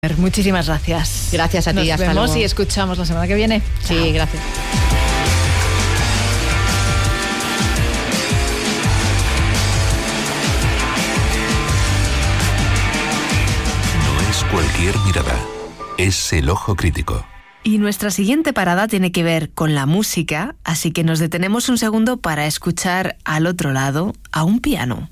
Muchísimas gracias. Gracias a ti, hasta luego. Nos vemos y escuchamos la semana que viene. Sí, Chao. gracias. No es cualquier mirada, es el ojo crítico. Y nuestra siguiente parada tiene que ver con la música, así que nos detenemos un segundo para escuchar al otro lado a un piano.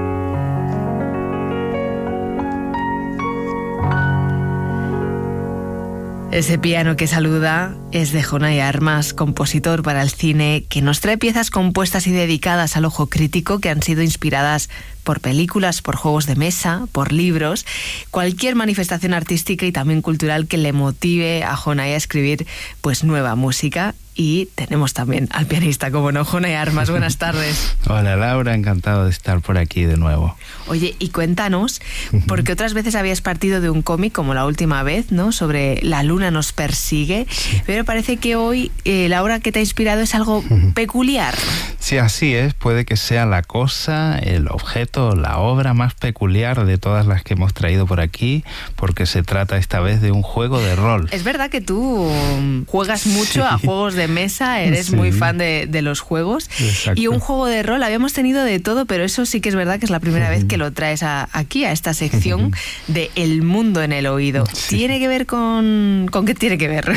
Ese piano que saluda es de Jonay Armas, compositor para el cine, que nos trae piezas compuestas y dedicadas al ojo crítico que han sido inspiradas por películas, por juegos de mesa, por libros, cualquier manifestación artística y también cultural que le motive a Jonay a escribir pues nueva música. Y tenemos también al pianista, como no, Jonay Armas. Buenas tardes. Hola Laura, encantado de estar por aquí de nuevo. Oye, y cuéntanos, porque otras veces habías partido de un cómic, como la última vez, ¿no? Sobre La luna nos persigue, sí. Pero parece que hoy la obra que te ha inspirado es algo peculiar. Sí, así es. Puede que sea la cosa, el objeto, la obra más peculiar de todas las que hemos traído por aquí, porque se trata esta vez de un juego de rol. Es verdad que tú juegas mucho a juegos de mesa, eres muy fan de los juegos. Exacto. Y un juego de rol, habíamos tenido de todo, pero eso sí que es verdad que es la primera vez que lo traes aquí, a esta sección de El mundo en el oído. Sí. ¿Tiene que ver con qué tiene que ver?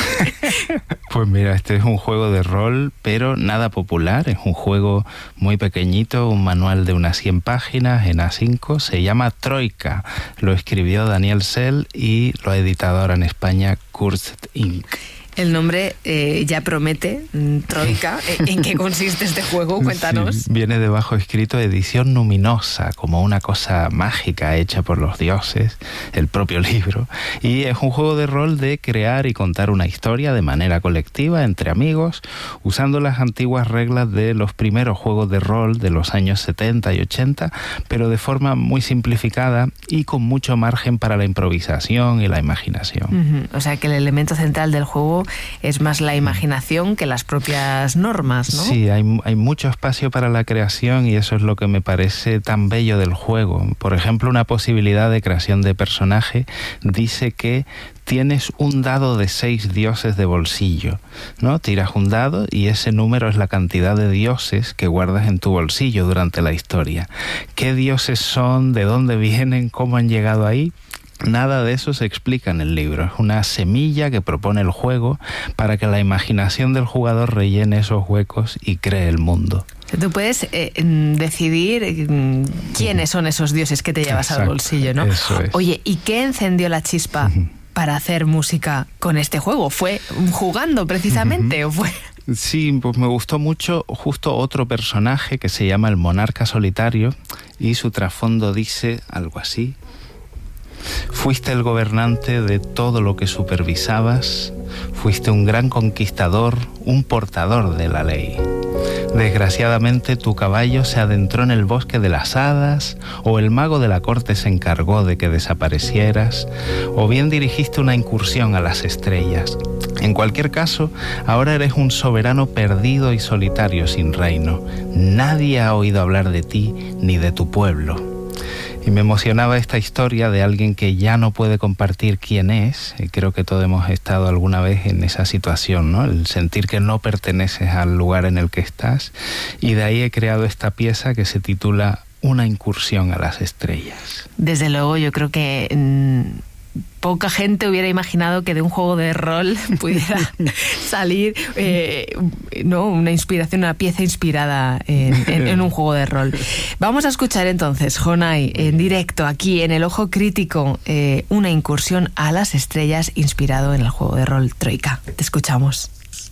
Pues mira, este es un juego de rol, pero nada popular. Es un juego muy pequeñito, un manual de unas 100 páginas en A5. Se llama Troika. Lo escribió Daniel Sell y lo ha editado ahora en España Cursed Inc. El nombre ya promete, Troika. ¿En qué consiste este juego? Cuéntanos. Sí, viene debajo escrito edición luminosa, como una cosa mágica hecha por los dioses, el propio libro. Y es un juego de rol de crear y contar una historia de manera colectiva entre amigos, usando las antiguas reglas de los primeros juegos de rol de los años 70 y 80, pero de forma muy simplificada y con mucho margen para la improvisación y la imaginación. O sea que el elemento central del juego es más la imaginación que las propias normas, ¿no? Sí, hay mucho espacio para la creación y eso es lo que me parece tan bello del juego. Por ejemplo, una posibilidad de creación de personaje dice que tienes un dado de 6 dioses de bolsillo, ¿no? Tiras un dado y ese número es la cantidad de dioses que guardas en tu bolsillo durante la historia. ¿Qué dioses son? ¿De dónde vienen? ¿Cómo han llegado ahí? Nada de eso se explica en el libro. Es una semilla que propone el juego para que la imaginación del jugador rellene esos huecos y cree el mundo. Tú puedes decidir quiénes son esos dioses que te llevas al bolsillo, ¿no? Eso es. Oye, ¿y qué encendió la chispa para hacer música con este juego? ¿Fue jugando precisamente o fue...? Sí, pues me gustó mucho justo otro personaje que se llama el monarca solitario y su trasfondo dice algo así. Fuiste el gobernante de todo lo que supervisabas, fuiste un gran conquistador, un portador de la ley. Desgraciadamente tu caballo se adentró en el bosque de las hadas, o el mago de la corte se encargó de que desaparecieras, o bien dirigiste una incursión a las estrellas. En cualquier caso, ahora eres un soberano perdido y solitario sin reino. Nadie ha oído hablar de ti ni de tu pueblo. Y me emocionaba esta historia de alguien que ya no puede compartir quién es. Y creo que todos hemos estado alguna vez en esa situación, ¿no? El sentir que no perteneces al lugar en el que estás. Y de ahí he creado esta pieza que se titula Una incursión a las estrellas. Desde luego, yo creo que poca gente hubiera imaginado que de un juego de rol pudiera salir una inspiración, una pieza inspirada en un juego de rol. Vamos a escuchar entonces, Jonay, en directo aquí en El Ojo Crítico, una incursión a las estrellas inspirado en el juego de rol Troika. Te escuchamos.